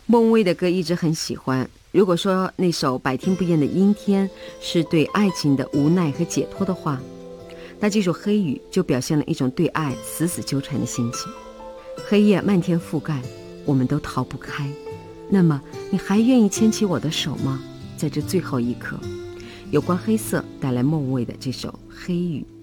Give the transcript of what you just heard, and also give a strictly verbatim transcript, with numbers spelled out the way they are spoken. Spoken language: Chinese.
莫文蔚的歌一直很喜欢，如果说那首百听不厌的阴天是对爱情的无奈和解脱的话，那这首黑雨就表现了一种对爱死死纠缠的心情。黑夜漫天覆盖，我们都逃不开，那么你还愿意牵起我的手吗？在这最后一刻，有关黑色带来莫文蔚的这首黑雨。